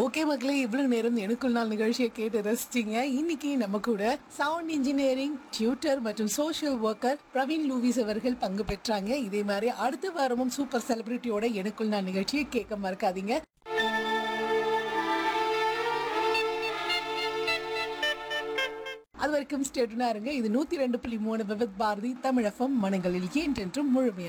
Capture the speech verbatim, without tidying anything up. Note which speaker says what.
Speaker 1: Okay மக்களே, இவ்வளவு நேரம் எனக்குள் நாள் நிகழ்ச்சியை கேட்டு ரசிச்சிங்க. இன்னைக்கு நம்ம கூட சவுண்ட் இன்ஜினியரிங் டியூட்டர் மற்றும் சோஷியல் ஒர்க்கர் பிரவீன் லூவிஸ் அவர்கள் பங்கு பெற்றாங்க. இதே மாதிரி அடுத்த வாரமும் சூப்பர் செலிபிரிட்டியோட எனக்குள் நாள் நிகழ்ச்சியை கேட்க மறக்காதீங்க. அது வரைக்கும் ஸ்டேட்னா இருங்க. இது நூத்தி ரெண்டு புள்ளி மூணு விவித் பாரதி தமிழ் எஃப்எம் மனங்களில் என்றென்றும் முழுமையாக